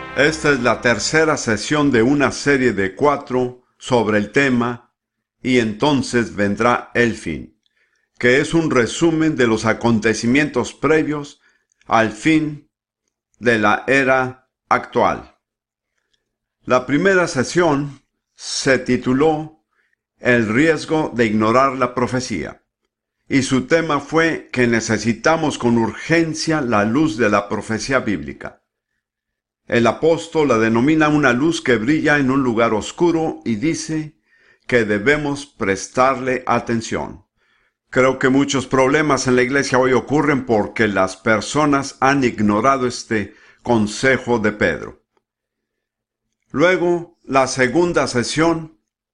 Esta es la tercera sesión de una serie de 4 sobre el tema "Y entonces vendrá el fin", que es un resumen de los acontecimientos previos al fin de la era actual. La primera sesión se tituló "El riesgo de ignorar la profecía", y su tema fue que necesitamos con urgencia la luz de la profecía bíblica. El apóstol la denomina una luz que brilla en un lugar oscuro y dice que debemos prestarle atención. Creo que muchos problemas en la iglesia hoy ocurren porque las personas han ignorado este consejo de Pedro. Luego, la segunda sesión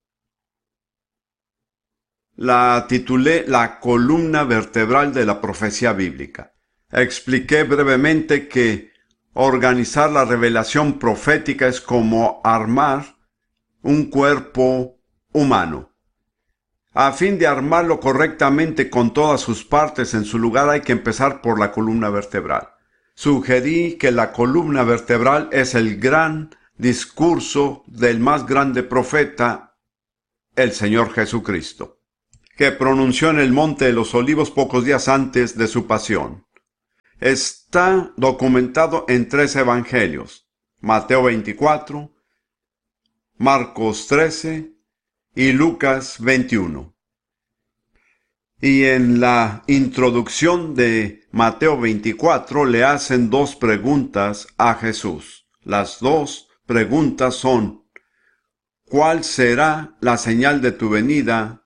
la titulé "La columna vertebral de la profecía bíblica". Expliqué brevemente que organizar la revelación profética es como armar un cuerpo humano. A fin de armarlo correctamente con todas sus partes en su lugar, hay que empezar por la columna vertebral. Sugerí que la columna vertebral es el gran discurso del más grande profeta, el Señor Jesucristo, que pronunció en el Monte de los Olivos pocos días antes de su pasión. Está documentado en 3 evangelios: Mateo 24, Marcos 13 y Lucas 21. Y en la introducción de Mateo 24 le hacen 2 preguntas a Jesús. Las 2 preguntas son: ¿cuál será la señal de tu venida?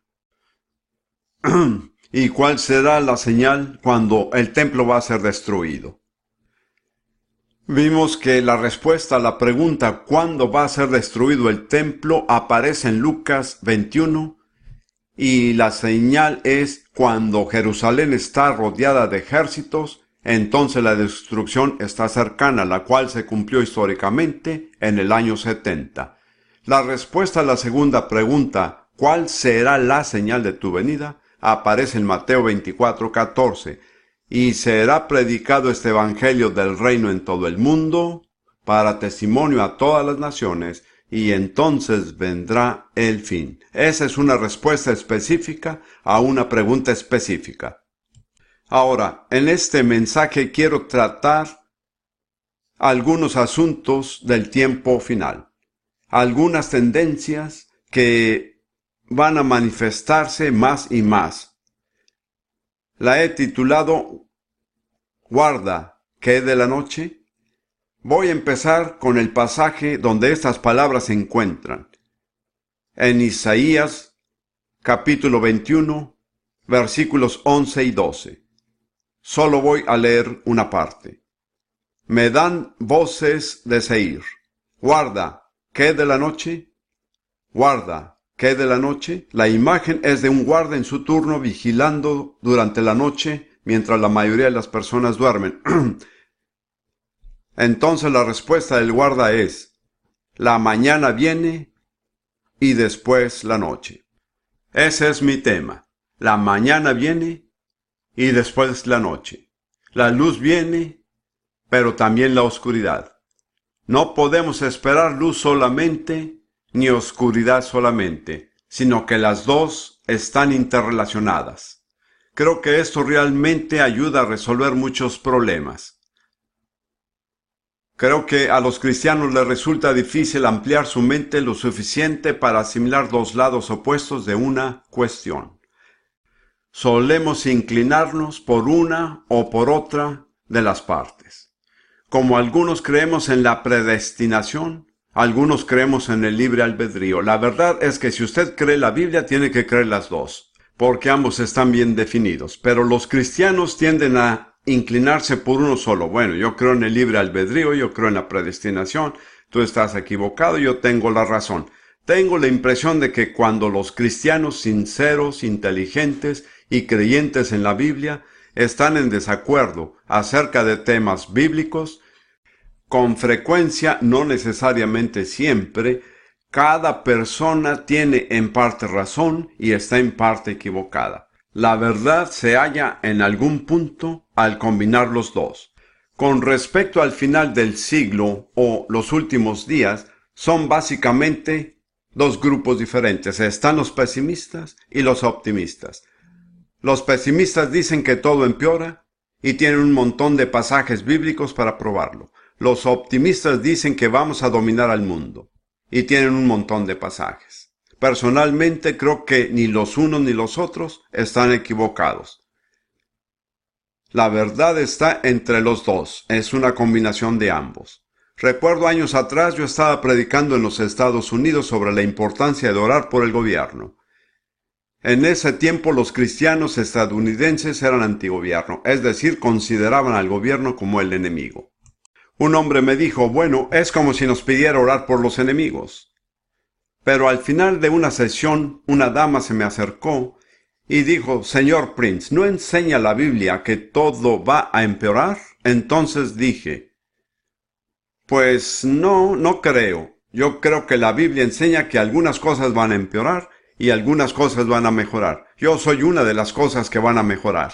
¿Y cuál será la señal cuando el templo va a ser destruido? Vimos que la respuesta a la pregunta ¿cuándo va a ser destruido el templo? Aparece en Lucas 21, y la señal es cuando Jerusalén está rodeada de ejércitos, entonces la destrucción está cercana, la cual se cumplió históricamente en el año 70. La respuesta a la segunda pregunta, ¿cuál será la señal de tu venida?, aparece en Mateo 24:14. Y será predicado este evangelio del reino en todo el mundo, para testimonio a todas las naciones, y entonces vendrá el fin. Esa es una respuesta específica a una pregunta específica. Ahora, en este mensaje quiero tratar algunos asuntos del tiempo final, algunas tendencias que van a manifestarse más y más. La he titulado "Guarda, ¿qué de la noche?". Voy a empezar con el pasaje donde estas palabras se encuentran. En Isaías, capítulo 21, versículos 11 y 12. Solo voy a leer una parte. Me dan voces de Seir: guarda, ¿qué de la noche? Guarda, ¿qué de la noche? La imagen es de un guarda en su turno vigilando durante la noche mientras la mayoría de las personas duermen. Entonces la respuesta del guarda es: la mañana viene y después la noche. Ese es mi tema. La mañana viene y después la noche. La luz viene, pero también la oscuridad. No podemos esperar luz solamente, ni oscuridad solamente, sino que las dos están interrelacionadas. Creo que esto realmente ayuda a resolver muchos problemas. Creo que a los cristianos les resulta difícil ampliar su mente lo suficiente para asimilar 2 lados opuestos de una cuestión. Solemos inclinarnos por una o por otra de las partes. Como algunos creemos en la predestinación, algunos creemos en el libre albedrío. La verdad es que si usted cree la Biblia, tiene que creer las dos, porque ambos están bien definidos. Pero los cristianos tienden a inclinarse por uno solo. Bueno, yo creo en el libre albedrío, yo creo en la predestinación, tú estás equivocado, yo tengo la razón. Tengo la impresión de que cuando los cristianos sinceros, inteligentes y creyentes en la Biblia están en desacuerdo acerca de temas bíblicos, con frecuencia, no necesariamente siempre, cada persona tiene en parte razón y está en parte equivocada. La verdad se halla en algún punto al combinar los dos. Con respecto al final del siglo o los últimos días, son básicamente dos grupos diferentes. Están los pesimistas y los optimistas. Los pesimistas dicen que todo empeora y tienen un montón de pasajes bíblicos para probarlo. Los optimistas dicen que vamos a dominar al mundo y tienen un montón de pasajes. Personalmente creo que ni los unos ni los otros están equivocados. La verdad está entre los dos, es una combinación de ambos. Recuerdo años atrás yo estaba predicando en los Estados Unidos sobre la importancia de orar por el gobierno. En ese tiempo los cristianos estadounidenses eran antigobierno, es decir, consideraban al gobierno como el enemigo. Un hombre me dijo, bueno, es como si nos pidiera orar por los enemigos. Pero al final de una sesión, una dama se me acercó y dijo, señor Prince, ¿no enseña la Biblia que todo va a empeorar? Entonces dije, pues no creo. Yo creo que la Biblia enseña que algunas cosas van a empeorar y algunas cosas van a mejorar. Yo soy una de las cosas que van a mejorar.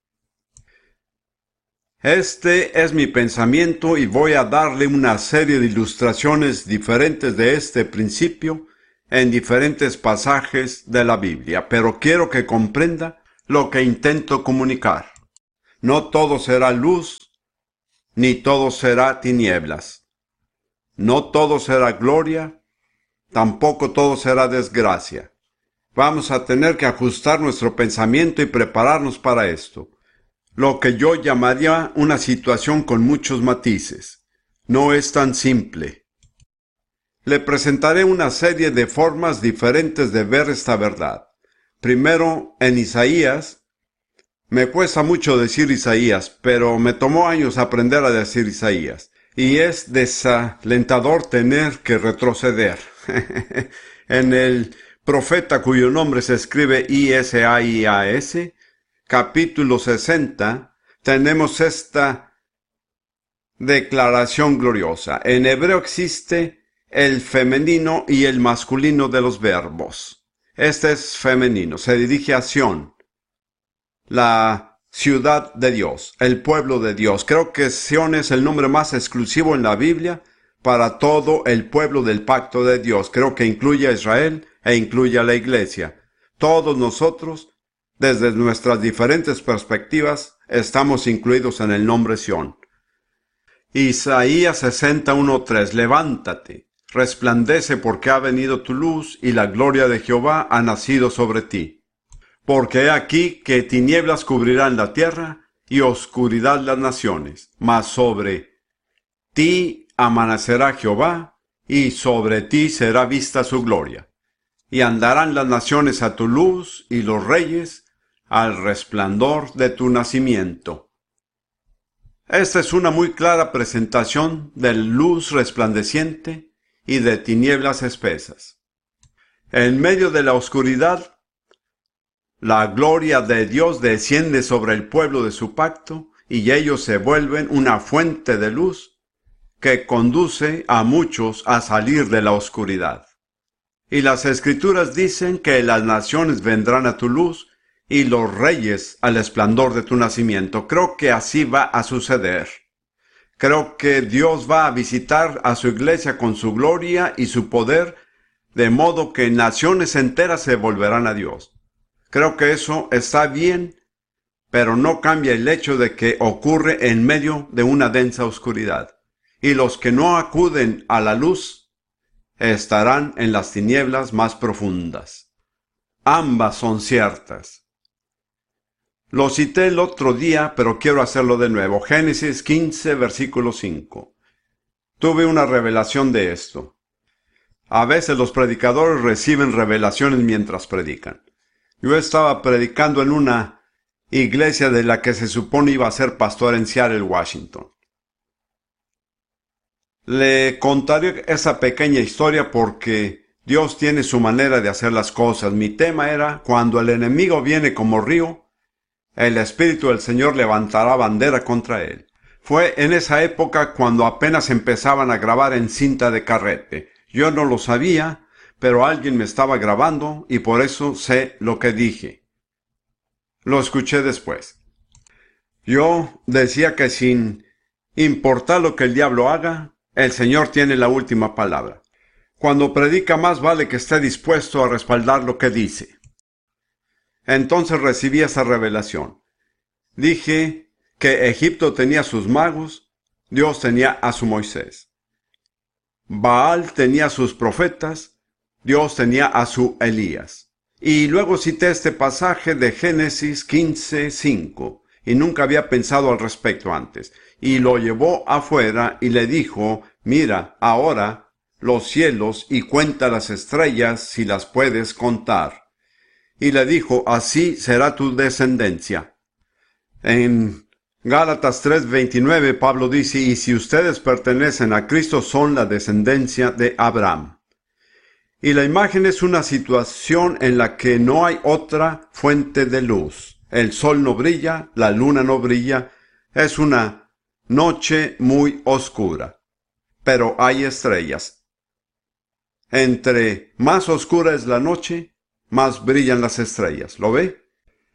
Este es mi pensamiento y voy a darle una serie de ilustraciones diferentes de este principio en diferentes pasajes de la Biblia, pero quiero que comprenda lo que intento comunicar. No todo será luz, ni todo será tinieblas. No todo será gloria, tampoco todo será desgracia. Vamos a tener que ajustar nuestro pensamiento y prepararnos para esto. Lo que yo llamaría una situación con muchos matices. No es tan simple. Le presentaré una serie de formas diferentes de ver esta verdad. Primero, en Isaías. Me cuesta mucho decir Isaías, pero me tomó años aprender a decir Isaías. Y es desalentador tener que retroceder. En el profeta cuyo nombre se escribe Isaias, capítulo 60, tenemos esta declaración gloriosa. En hebreo existe el femenino y el masculino de los verbos. Este es femenino, se dirige a Sión, la ciudad de Dios, el pueblo de Dios. Creo que Sión es el nombre más exclusivo en la Biblia para todo el pueblo del pacto de Dios. Creo que incluye a Israel e incluye a la iglesia. Todos nosotros, desde nuestras diferentes perspectivas, estamos incluidos en el nombre Sión. Isaías 61:3. Levántate, resplandece porque ha venido tu luz y la gloria de Jehová ha nacido sobre ti. Porque he aquí que tinieblas cubrirán la tierra y oscuridad las naciones, mas sobre ti amanecerá Jehová y sobre ti será vista su gloria. Y andarán las naciones a tu luz y los reyes al resplandor de tu nacimiento. Esta es una muy clara presentación de luz resplandeciente y de tinieblas espesas. En medio de la oscuridad, la gloria de Dios desciende sobre el pueblo de su pacto y ellos se vuelven una fuente de luz que conduce a muchos a salir de la oscuridad. Y las Escrituras dicen que las naciones vendrán a tu luz y los reyes al esplendor de tu nacimiento. Creo que así va a suceder. Creo que Dios va a visitar a su iglesia con su gloria y su poder, de modo que naciones enteras se volverán a Dios. Creo que eso está bien, pero no cambia el hecho de que ocurre en medio de una densa oscuridad. Y los que no acuden a la luz estarán en las tinieblas más profundas. Ambas son ciertas. Lo cité el otro día, pero quiero hacerlo de nuevo. Génesis 15, versículo 5. Tuve una revelación de esto. A veces los predicadores reciben revelaciones mientras predican. Yo estaba predicando en una iglesia de la que se supone iba a ser pastor en Seattle, Washington. Le contaré esa pequeña historia porque Dios tiene su manera de hacer las cosas. Mi tema era, cuando el enemigo viene como río, el Espíritu del Señor levantará bandera contra él. Fue en esa época cuando apenas empezaban a grabar en cinta de carrete. Yo no lo sabía, pero alguien me estaba grabando y por eso sé lo que dije. Lo escuché después. Yo decía que sin Importa lo que el diablo haga, el Señor tiene la última palabra. Cuando predica, más vale que esté dispuesto a respaldar lo que dice. Entonces recibí esa revelación. Dije que Egipto tenía sus magos, Dios tenía a su Moisés. Baal tenía sus profetas, Dios tenía a su Elías. Y luego cité este pasaje de Génesis 15:5, y nunca había pensado al respecto antes. Y lo llevó afuera y le dijo, mira, ahora los cielos y cuenta las estrellas si las puedes contar. Y le dijo, así será tu descendencia. En Gálatas 3:29 Pablo dice, y si ustedes pertenecen a Cristo son la descendencia de Abraham. Y la imagen es una situación en la que no hay otra fuente de luz. El sol no brilla, la luna no brilla, es una noche muy oscura. Pero hay estrellas. Entre más oscura es la noche, más brillan las estrellas. ¿Lo ve?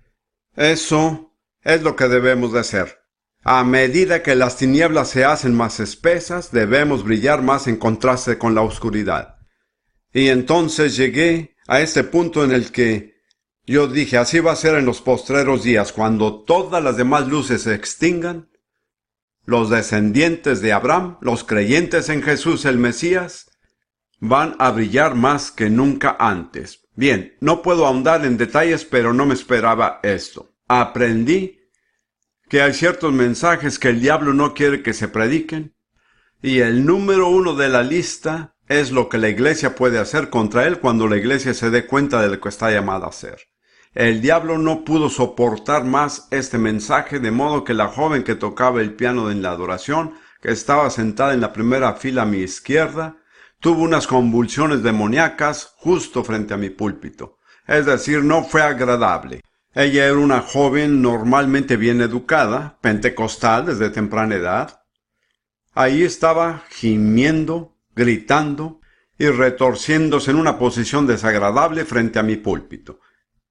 Eso es lo que debemos de hacer. A medida que las tinieblas se hacen más espesas, debemos brillar más en contraste con la oscuridad. Y entonces llegué a este punto en el que yo dije, así va a ser en los postreros días, cuando todas las demás luces se extingan, los descendientes de Abraham, los creyentes en Jesús el Mesías, van a brillar más que nunca antes. Bien, no puedo ahondar en detalles, pero no me esperaba esto. Aprendí que hay ciertos mensajes que el diablo no quiere que se prediquen, y el número 1 de la lista es lo que la iglesia puede hacer contra él cuando la iglesia se dé cuenta de lo que está llamada a hacer. El diablo no pudo soportar más este mensaje, de modo que la joven que tocaba el piano en la adoración, que estaba sentada en la primera fila a mi izquierda, tuvo unas convulsiones demoníacas justo frente a mi púlpito. Es decir, no fue agradable. Ella era una joven normalmente bien educada, pentecostal desde temprana edad. Ahí estaba gimiendo, gritando y retorciéndose en una posición desagradable frente a mi púlpito.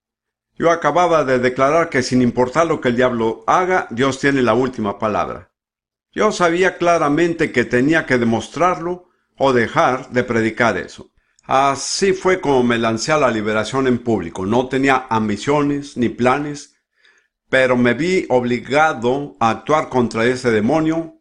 Yo acababa de declarar que sin importar lo que el diablo haga, Dios tiene la última palabra. Yo sabía claramente que tenía que demostrarlo o dejar de predicar eso. Así fue como me lancé a la liberación en público. No tenía ambiciones ni planes, pero me vi obligado a actuar contra ese demonio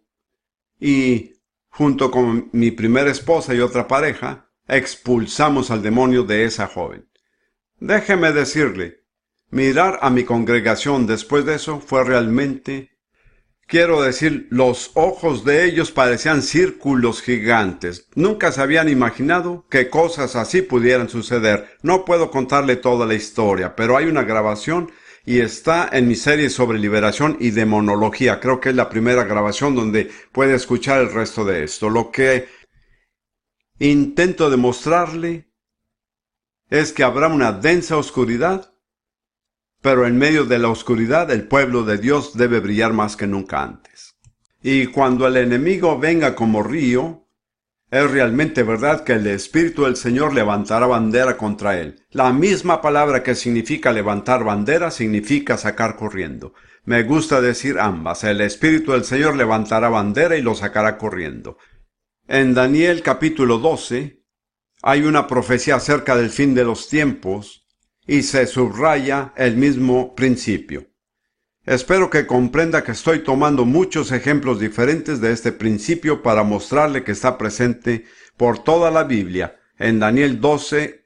y, junto con mi primera esposa y otra pareja, expulsamos al demonio de esa joven. Déjeme decirle, mirar a mi congregación después de eso fue realmente, quiero decir, los ojos de ellos parecían círculos gigantes. Nunca se habían imaginado que cosas así pudieran suceder. No puedo contarle toda la historia, pero hay una grabación y está en mi serie sobre liberación y demonología. Creo que es la primera grabación donde puede escuchar el resto de esto. Lo que intento demostrarle es que habrá una densa oscuridad, pero en medio de la oscuridad el pueblo de Dios debe brillar más que nunca antes. Y cuando el enemigo venga como río, es realmente verdad que el Espíritu del Señor levantará bandera contra él. La misma palabra que significa levantar bandera significa sacar corriendo. Me gusta decir ambas. El Espíritu del Señor levantará bandera y lo sacará corriendo. En Daniel capítulo 12 hay una profecía acerca del fin de los tiempos, y se subraya el mismo principio. Espero que comprenda que estoy tomando muchos ejemplos diferentes de este principio para mostrarle que está presente por toda la Biblia en Daniel 12,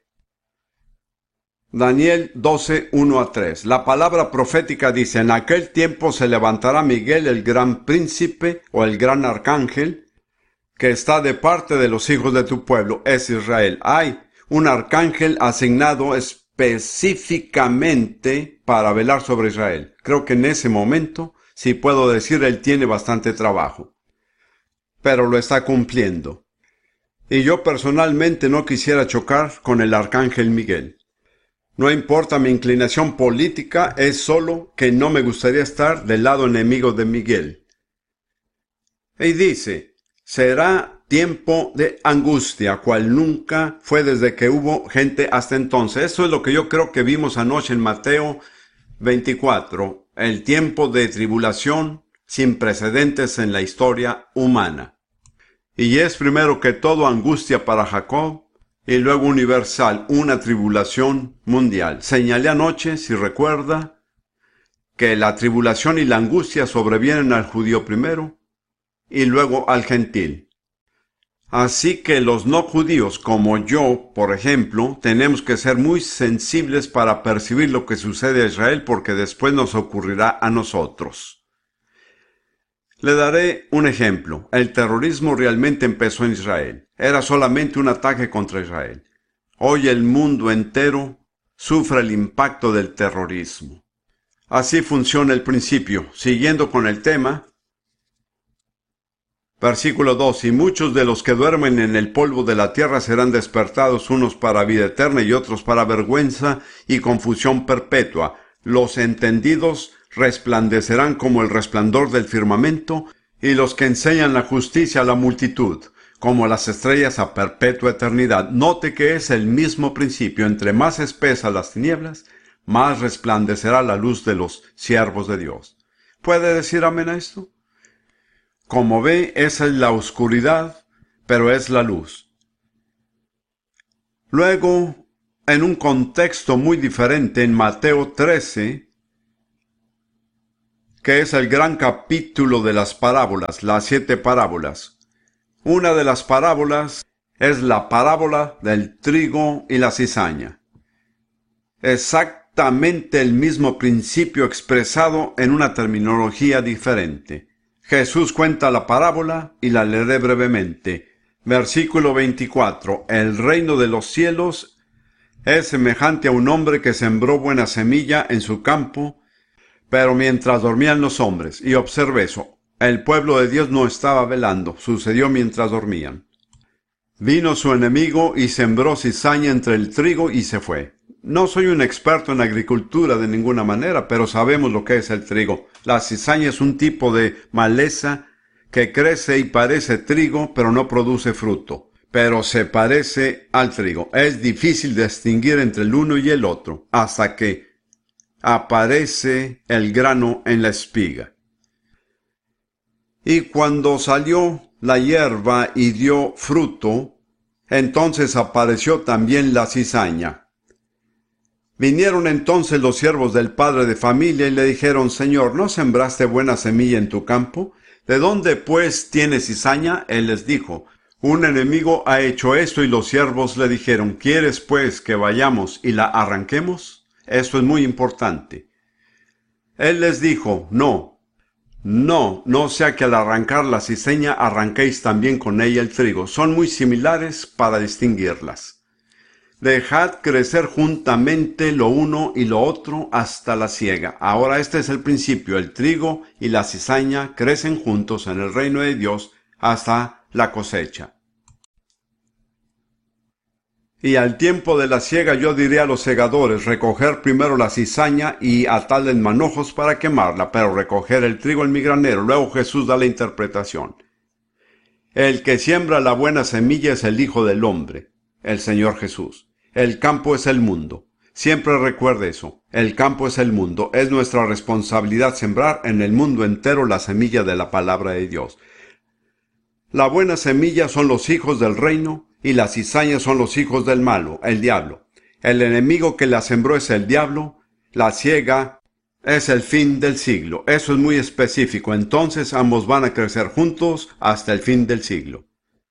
1-3. La palabra profética dice, en aquel tiempo se levantará Miguel, el gran príncipe o el gran arcángel, que está de parte de los hijos de tu pueblo, es Israel. Hay un arcángel asignado específicamente para velar sobre Israel. Creo que en ese momento, si puedo decir, él tiene bastante trabajo, pero lo está cumpliendo. Y yo personalmente no quisiera chocar con el arcángel Miguel. No importa mi inclinación política, es solo que no me gustaría estar del lado enemigo de Miguel. Y dice, será tiempo de angustia, cual nunca fue desde que hubo gente hasta entonces. Eso es lo que yo creo que vimos anoche en Mateo 24. El tiempo de tribulación sin precedentes en la historia humana. Y es primero que todo angustia para Jacob, y luego universal, una tribulación mundial. Señalé anoche, si recuerda, que la tribulación y la angustia sobrevienen al judío primero, y luego al gentil. Así que los no judíos, como yo, por ejemplo, tenemos que ser muy sensibles para percibir lo que sucede a Israel, porque después nos ocurrirá a nosotros. Le daré un ejemplo. El terrorismo realmente empezó en Israel. Era solamente un ataque contra Israel. Hoy el mundo entero sufre el impacto del terrorismo. Así funciona el principio. Siguiendo con el tema, versículo 2. Y muchos de los que duermen en el polvo de la tierra serán despertados, unos para vida eterna y otros para vergüenza y confusión perpetua. Los entendidos resplandecerán como el resplandor del firmamento, y los que enseñan la justicia a la multitud, como las estrellas a perpetua eternidad. Note que es el mismo principio. Entre más espesas las tinieblas, más resplandecerá la luz de los siervos de Dios. ¿Puede decir amén a esto? Como ve, esa es la oscuridad, pero es la luz. Luego, en un contexto muy diferente, en Mateo 13, que es el gran capítulo de las parábolas, las 7 parábolas. Una de las parábolas es la parábola del trigo y la cizaña. Exactamente el mismo principio expresado en una terminología diferente. Jesús cuenta la parábola y la leeré brevemente. Versículo 24. El reino de los cielos es semejante a un hombre que sembró buena semilla en su campo, pero mientras dormían los hombres, y observe eso, el pueblo de Dios no estaba velando, sucedió mientras dormían. Vino su enemigo y sembró cizaña entre el trigo y se fue. No soy un experto en agricultura de ninguna manera, pero sabemos lo que es el trigo. La cizaña es un tipo de maleza que crece y parece trigo, pero no produce fruto. Pero se parece al trigo. Es difícil distinguir entre el uno y el otro, hasta que aparece el grano en la espiga. Y cuando salió la hierba y dio fruto, entonces apareció también la cizaña. Vinieron entonces los siervos del padre de familia y le dijeron: Señor, ¿no sembraste buena semilla en tu campo? ¿De dónde pues tienes cizaña? Él les dijo: un enemigo ha hecho esto. Y los siervos le dijeron: ¿quieres pues que vayamos y la arranquemos? Esto es muy importante. Él les dijo: no sea que al arrancar la cizaña arranquéis también con ella el trigo. Son muy similares para distinguirlas. Dejad crecer juntamente lo uno y lo otro hasta la siega. Ahora este es el principio. El trigo y la cizaña crecen juntos en el reino de Dios hasta la cosecha. Y al tiempo de la siega yo diré a los segadores: recoger primero la cizaña y atarla en manojos para quemarla, pero recoger el trigo en mi granero. Luego Jesús da la interpretación. El que siembra la buena semilla es el Hijo del Hombre, el Señor Jesús. El campo es el mundo. Siempre recuerde eso. El campo es el mundo. Es nuestra responsabilidad sembrar en el mundo entero la semilla de la palabra de Dios. La buena semilla son los hijos del reino, y la cizaña son los hijos del malo, el diablo. El enemigo que la sembró es el diablo. La siega es el fin del siglo. Eso es muy específico. Entonces ambos van a crecer juntos hasta el fin del siglo.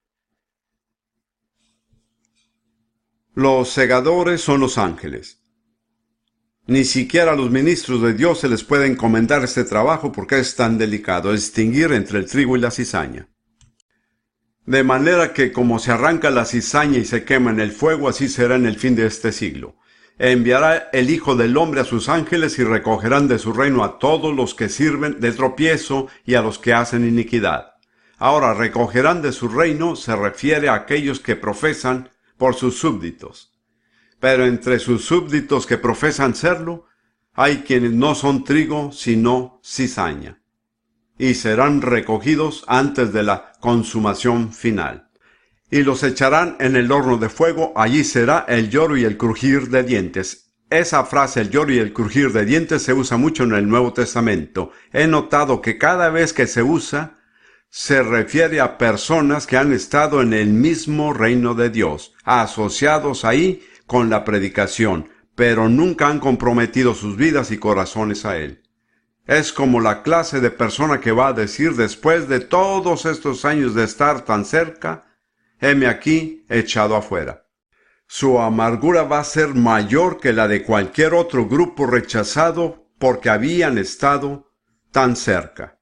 Los segadores son los ángeles. Ni siquiera a los ministros de Dios se les puede encomendar este trabajo porque es tan delicado, distinguir entre el trigo y la cizaña. De manera que como se arranca la cizaña y se quema en el fuego, así será en el fin de este siglo. Enviará el Hijo del Hombre a sus ángeles y recogerán de su reino a todos los que sirven de tropiezo y a los que hacen iniquidad. Ahora, recogerán de su reino se refiere a aquellos que profesan por sus súbditos. Pero entre sus súbditos que profesan serlo, hay quienes no son trigo, sino cizaña, y serán recogidos antes de la consumación final. Y los echarán en el horno de fuego, allí será el lloro y el crujir de dientes. Esa frase, el lloro y el crujir de dientes, se usa mucho en el Nuevo Testamento. He notado que cada vez que se usa, se refiere a personas que han estado en el mismo reino de Dios, asociados ahí con la predicación, pero nunca han comprometido sus vidas y corazones a Él. Es como la clase de persona que va a decir, después de todos estos años de estar tan cerca, heme aquí echado afuera. Su amargura va a ser mayor que la de cualquier otro grupo rechazado porque habían estado tan cerca.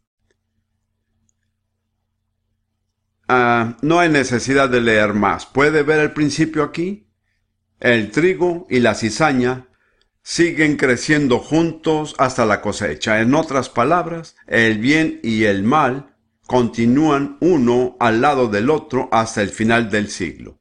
No hay necesidad de leer más. ¿Puede ver el principio aquí? El trigo y la cizaña siguen creciendo juntos hasta la cosecha. En otras palabras, el bien y el mal continúan uno al lado del otro hasta el final del siglo.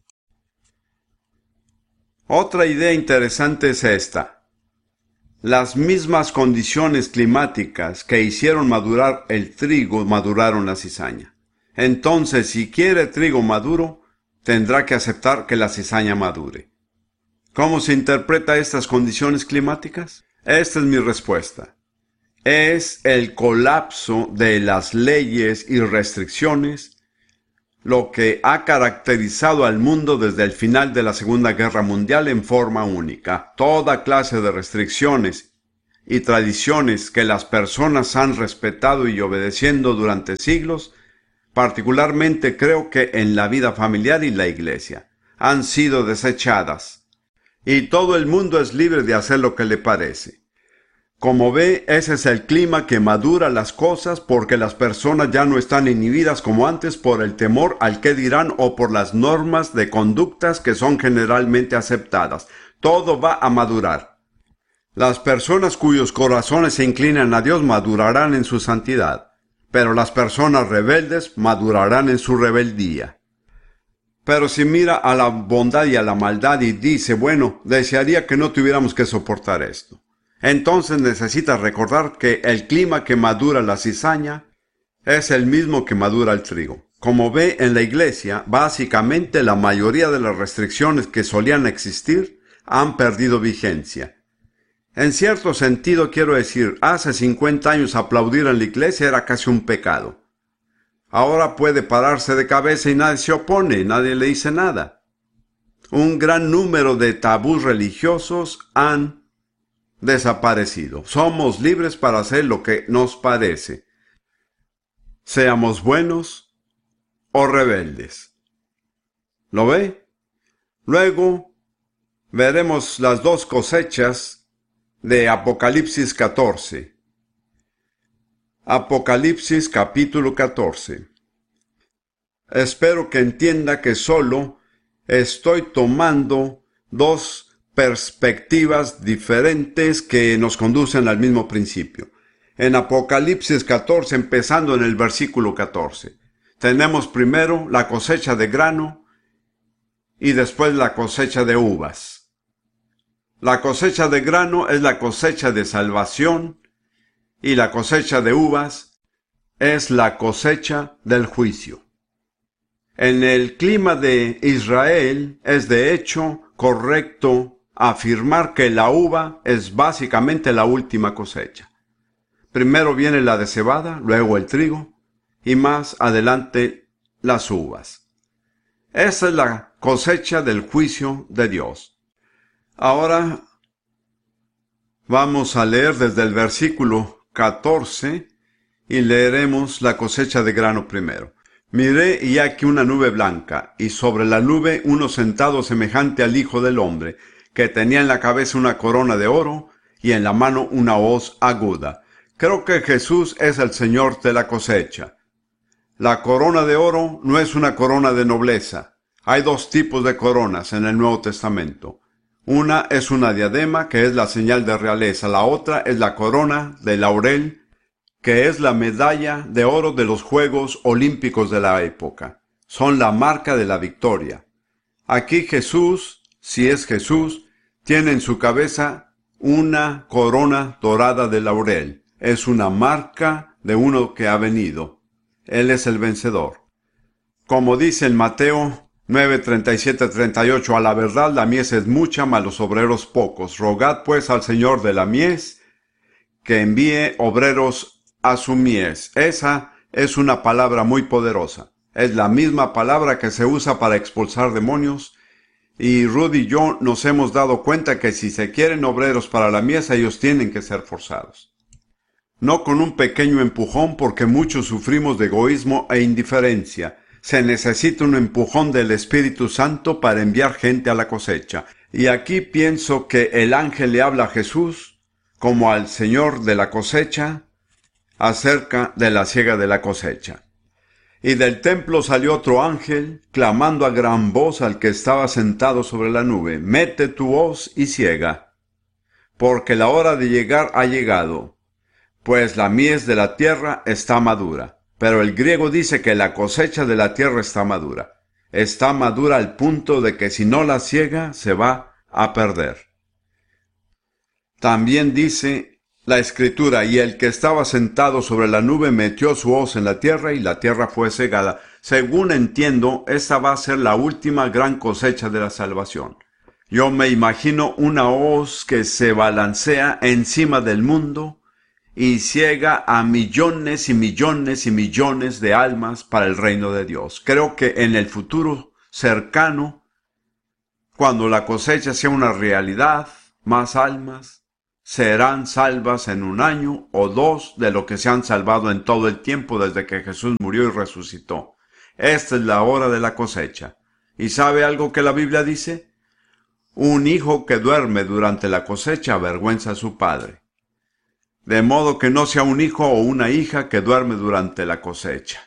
Otra idea interesante es esta. Las mismas condiciones climáticas que hicieron madurar el trigo maduraron la cizaña. Entonces, si quiere trigo maduro, tendrá que aceptar que la cizaña madure. ¿Cómo se interpreta estas condiciones climáticas? Esta es mi respuesta. Es el colapso de las leyes y restricciones lo que ha caracterizado al mundo desde el final de la Segunda Guerra Mundial en forma única. Toda clase de restricciones y tradiciones que las personas han respetado y obedeciendo durante siglos, particularmente creo que en la vida familiar y la iglesia, han sido desechadas. Y todo el mundo es libre de hacer lo que le parece. Como ve, ese es el clima que madura las cosas porque las personas ya no están inhibidas como antes por el temor al qué dirán o por las normas de conductas que son generalmente aceptadas. Todo va a madurar. Las personas cuyos corazones se inclinan a Dios madurarán en su santidad, pero las personas rebeldes madurarán en su rebeldía. Pero si mira a la bondad y a la maldad y dice, bueno, desearía que no tuviéramos que soportar esto. Entonces necesita recordar que el clima que madura la cizaña es el mismo que madura el trigo. Como ve en la iglesia, básicamente la mayoría de las restricciones que solían existir han perdido vigencia. En cierto sentido quiero decir, hace 50 años aplaudir en la iglesia era casi un pecado. Ahora puede pararse de cabeza y nadie se opone, nadie le dice nada. Un gran número de tabús religiosos han desaparecido. Somos libres para hacer lo que nos parece. Seamos buenos o rebeldes. ¿Lo ve? Luego veremos las dos cosechas de Apocalipsis 14. Apocalipsis capítulo 14. Espero que entienda que solo estoy tomando dos perspectivas diferentes que nos conducen al mismo principio. En Apocalipsis 14, empezando en el versículo 14, tenemos primero la cosecha de grano y después la cosecha de uvas. La cosecha de grano es la cosecha de salvación y la cosecha de uvas es la cosecha del juicio. En el clima de Israel es de hecho correcto afirmar que la uva es básicamente la última cosecha. Primero viene la de cebada, luego el trigo y más adelante las uvas. Esa es la cosecha del juicio de Dios. Ahora vamos a leer desde el versículo 14 y leeremos la cosecha de grano primero. Miré y aquí una nube blanca, y sobre la nube uno sentado semejante al Hijo del Hombre, que tenía en la cabeza una corona de oro y en la mano una hoz aguda. Creo que Jesús es el Señor de la cosecha. La corona de oro no es una corona de nobleza. Hay dos tipos de coronas en el Nuevo Testamento. Una es una diadema, que es la señal de realeza. La otra es la corona de laurel, que es la medalla de oro de los Juegos Olímpicos de la época. Son la marca de la victoria. Aquí Jesús, si es Jesús, tiene en su cabeza una corona dorada de laurel. Es una marca de uno que ha venido. Él es el vencedor. Como dice en Mateo 9:37-38. A la verdad la mies es mucha, mas los obreros pocos. Rogad pues al Señor de la mies que envíe obreros a su mies. Esa es una palabra muy poderosa. Es la misma palabra que se usa para expulsar demonios. Y Rudy y yo nos hemos dado cuenta que si se quieren obreros para la mies, ellos tienen que ser forzados. No con un pequeño empujón, porque muchos sufrimos de egoísmo e indiferencia. Se necesita un empujón del Espíritu Santo para enviar gente a la cosecha. Y aquí pienso que el ángel le habla a Jesús, como al Señor de la cosecha, acerca de la siega de la cosecha. Y del templo salió otro ángel, clamando a gran voz al que estaba sentado sobre la nube: mete tu hoz y siega, porque la hora de llegar ha llegado, pues la mies de la tierra está madura. Pero el griego dice que la cosecha de la tierra está madura. Está madura al punto de que si no la siega, se va a perder. También dice la Escritura: y el que estaba sentado sobre la nube metió su hoz en la tierra, y la tierra fue segada. Según entiendo, esta va a ser la última gran cosecha de la salvación. Yo me imagino una hoz que se balancea encima del mundo y ciega a millones y millones y millones de almas para el reino de Dios. Creo que en el futuro cercano, cuando la cosecha sea una realidad, más almas serán salvas en 1 año o 2 de lo que se han salvado en todo el tiempo desde que Jesús murió y resucitó. Esta es la hora de la cosecha. ¿Y sabe algo que la Biblia dice? Un hijo que duerme durante la cosecha avergüenza a su padre. De modo que no sea un hijo o una hija que duerme durante la cosecha.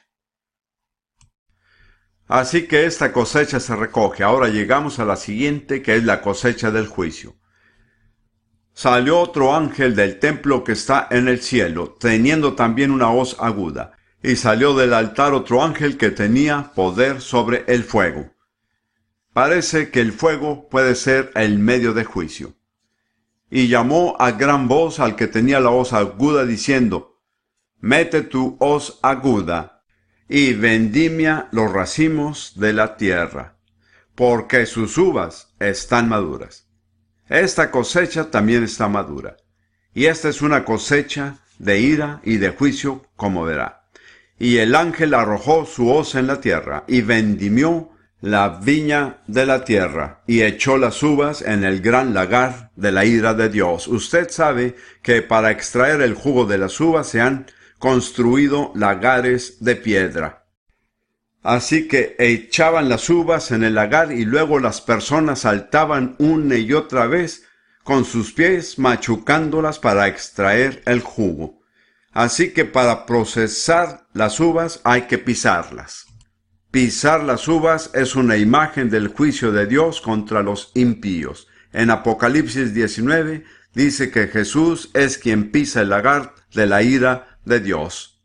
Así que esta cosecha se recoge. Ahora llegamos a la siguiente, que es la cosecha del juicio. Salió otro ángel del templo que está en el cielo, teniendo también una hoz aguda. Y salió del altar otro ángel que tenía poder sobre el fuego. Parece que el fuego puede ser el medio de juicio. Y llamó a gran voz al que tenía la hoz aguda, diciendo: mete tu hoz aguda y vendimia los racimos de la tierra, porque sus uvas están maduras. Esta cosecha también está madura, y esta es una cosecha de ira y de juicio, como verá. Y el ángel arrojó su hoz en la tierra, y vendimió la viña de la tierra, y echó las uvas en el gran lagar de la ira de Dios. Usted sabe que para extraer el jugo de las uvas se han construido lagares de piedra. Así que echaban las uvas en el lagar y luego las personas saltaban una y otra vez con sus pies machucándolas para extraer el jugo. Así que para procesar las uvas hay que pisarlas. Pisar las uvas es una imagen del juicio de Dios contra los impíos. En Apocalipsis 19 dice que Jesús es quien pisa el lagar de la ira de Dios.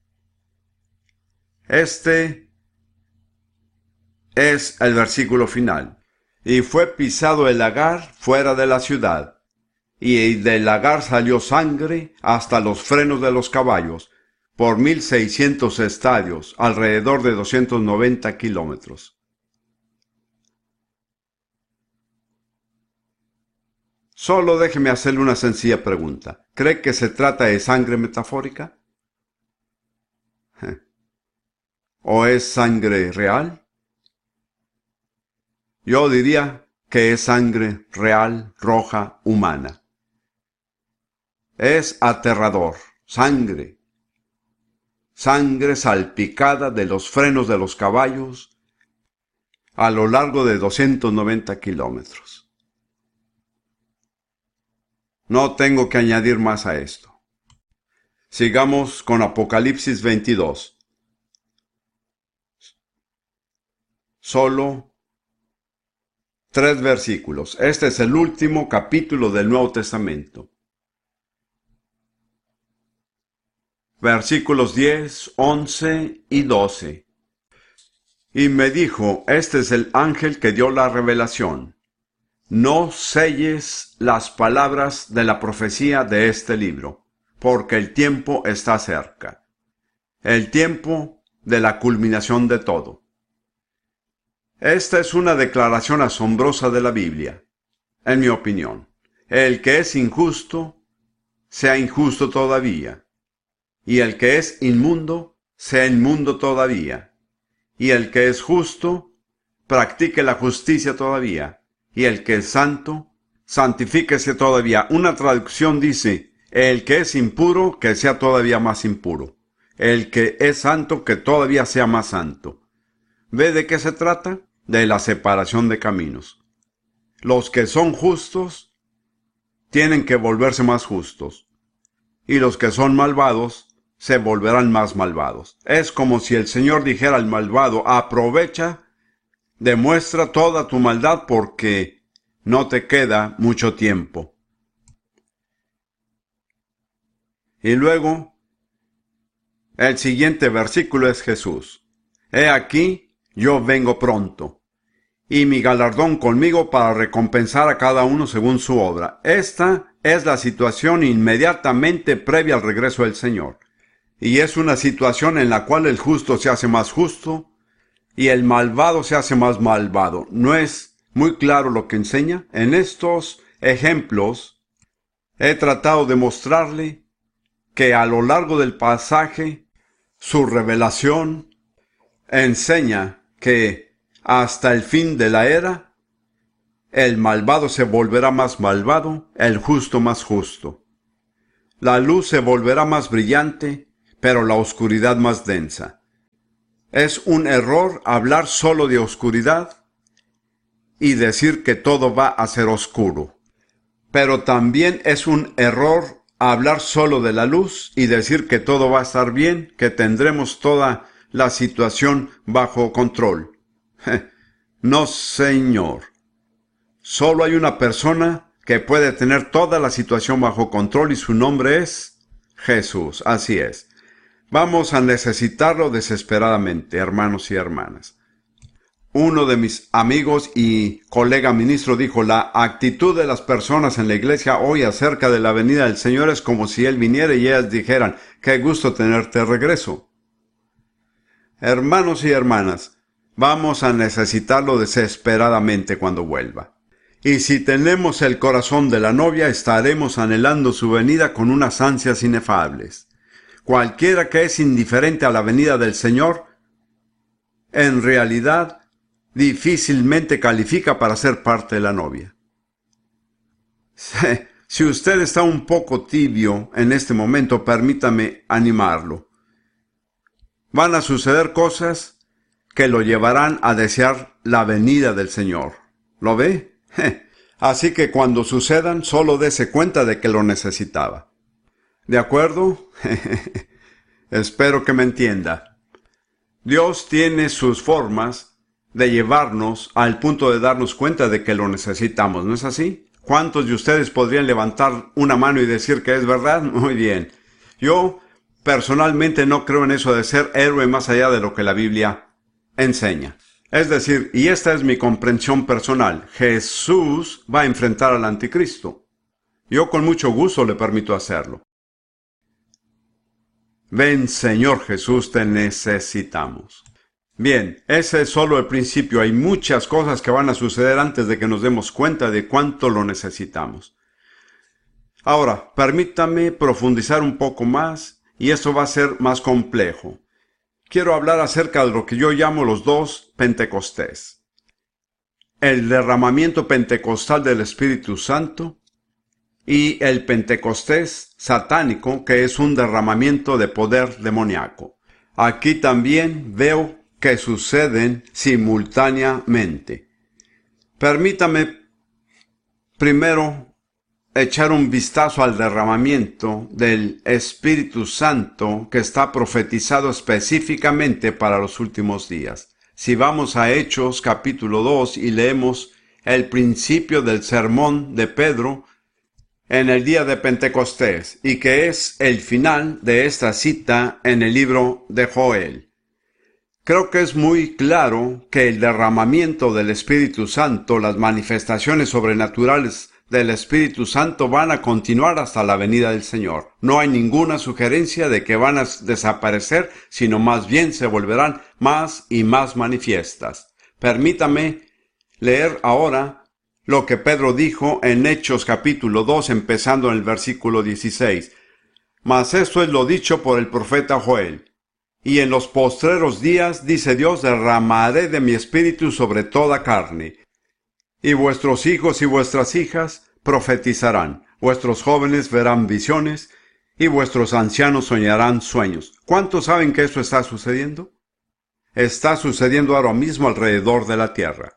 Este es el versículo final. Y fue pisado el lagar fuera de la ciudad, y del lagar salió sangre hasta los frenos de los caballos, por 1,600 estadios, alrededor de 290 kilómetros. Solo déjeme hacerle una sencilla pregunta. ¿Cree que se trata de sangre metafórica? ¿O es sangre real? Yo diría que es sangre real, roja, humana. Es aterrador. Sangre salpicada de los frenos de los caballos a lo largo de 290 kilómetros. No tengo que añadir más a esto. Sigamos con Apocalipsis 22. Solo 3 versículos. Este es el último capítulo del Nuevo Testamento. Versículos 10, 11 y 12. Y me dijo: este es el ángel que dio la revelación. No selles las palabras de la profecía de este libro, porque el tiempo está cerca. El tiempo de la culminación de todo. Esta es una declaración asombrosa de la Biblia, en mi opinión. El que es injusto, sea injusto todavía. Y el que es inmundo, sea inmundo todavía. Y el que es justo, practique la justicia todavía. Y el que es santo, santifíquese todavía. Una traducción dice, el que es impuro, que sea todavía más impuro. El que es santo, que todavía sea más santo. ¿Ve de qué se trata? De la separación de caminos. Los que son justos tienen que volverse más justos. Y los que son malvados se volverán más malvados. Es como si el Señor dijera al malvado, aprovecha, demuestra toda tu maldad porque no te queda mucho tiempo. Y luego, el siguiente versículo es Jesús. He aquí, yo vengo pronto, y mi galardón conmigo para recompensar a cada uno según su obra. Esta es la situación inmediatamente previa al regreso del Señor. Y es una situación en la cual el justo se hace más justo y el malvado se hace más malvado. ¿No es muy claro lo que enseña? En estos ejemplos he tratado de mostrarle que a lo largo del pasaje su revelación enseña que hasta el fin de la era, el malvado se volverá más malvado, el justo más justo. La luz se volverá más brillante, pero la oscuridad más densa. Es un error hablar solo de oscuridad y decir que todo va a ser oscuro. Pero también es un error hablar solo de la luz y decir que todo va a estar bien, que tendremos toda la situación bajo control. No, señor. Solo hay una persona que puede tener toda la situación bajo control y su nombre es Jesús. Así es. Vamos a necesitarlo desesperadamente, hermanos y hermanas. Uno de mis amigos y colega ministro dijo, la actitud de las personas en la iglesia hoy acerca de la venida del Señor es como si Él viniera y ellas dijeran, qué gusto tenerte de regreso. Hermanos y hermanas, vamos a necesitarlo desesperadamente cuando vuelva. Y si tenemos el corazón de la novia, estaremos anhelando su venida con unas ansias inefables. Cualquiera que es indiferente a la venida del Señor, en realidad, difícilmente califica para ser parte de la novia. Si usted está un poco tibio en este momento, permítame animarlo. Van a suceder cosas que lo llevarán a desear la venida del Señor. ¿Lo ve? Así que cuando sucedan, solo dése cuenta de que lo necesitaba. ¿De acuerdo? Espero que me entienda. Dios tiene sus formas de llevarnos al punto de darnos cuenta de que lo necesitamos, ¿no es así? ¿Cuántos de ustedes podrían levantar una mano y decir que es verdad? Muy bien. Yo personalmente no creo en eso de ser héroe más allá de lo que la Biblia enseña. Es decir, y esta es mi comprensión personal, Jesús va a enfrentar al anticristo. Yo con mucho gusto le permito hacerlo. Ven, Señor Jesús, te necesitamos. Bien, ese es solo el principio. Hay muchas cosas que van a suceder antes de que nos demos cuenta de cuánto lo necesitamos. Ahora, permítame profundizar un poco más, y esto va a ser más complejo. Quiero hablar acerca de lo que yo llamo los dos Pentecostés. El derramamiento pentecostal del Espíritu Santo y el Pentecostés satánico, que es un derramamiento de poder demoníaco. Aquí también veo que suceden simultáneamente. Permítame primero echar un vistazo al derramamiento del Espíritu Santo que está profetizado específicamente para los últimos días. Si vamos a Hechos capítulo 2 y leemos el principio del sermón de Pedro en el día de Pentecostés, y que es el final de esta cita en el libro de Joel. Creo que es muy claro que el derramamiento del Espíritu Santo, las manifestaciones sobrenaturales del Espíritu Santo van a continuar hasta la venida del Señor. No hay ninguna sugerencia de que van a desaparecer, sino más bien se volverán más y más manifiestas. Permítame leer ahora lo que Pedro dijo en Hechos capítulo 2, empezando en el versículo 16. Mas esto es lo dicho por el profeta Joel. Y en los postreros días, dice Dios, derramaré de mi espíritu sobre toda carne. Y vuestros hijos y vuestras hijas profetizarán. Vuestros jóvenes verán visiones y vuestros ancianos soñarán sueños. ¿Cuántos saben que eso está sucediendo? Está sucediendo ahora mismo alrededor de la tierra.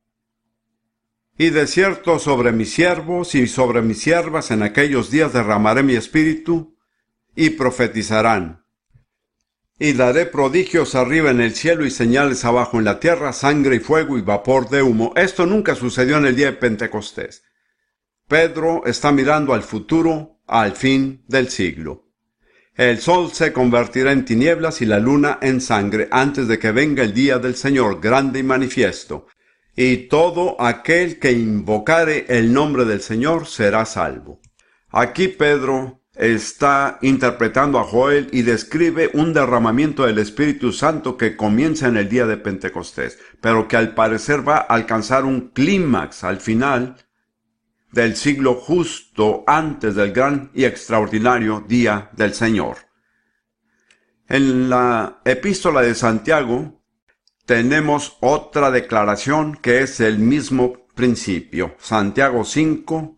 Y de cierto sobre mis siervos y sobre mis siervas en aquellos días derramaré mi espíritu y profetizarán. Y daré prodigios arriba en el cielo y señales abajo en la tierra, sangre y fuego y vapor de humo. Esto nunca sucedió en el día de Pentecostés. Pedro está mirando al futuro, al fin del siglo. El sol se convertirá en tinieblas y la luna en sangre antes de que venga el día del Señor grande y manifiesto. Y todo aquel que invocare el nombre del Señor será salvo. Aquí Pedro está interpretando a Joel y describe un derramamiento del Espíritu Santo que comienza en el día de Pentecostés, pero que al parecer va a alcanzar un clímax al final del siglo justo antes del gran y extraordinario día del Señor. En la epístola de Santiago tenemos otra declaración que es el mismo principio. Santiago 5,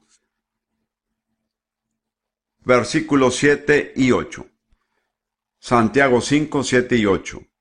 versículos 7 y 8. Santiago 5, 7 y 8.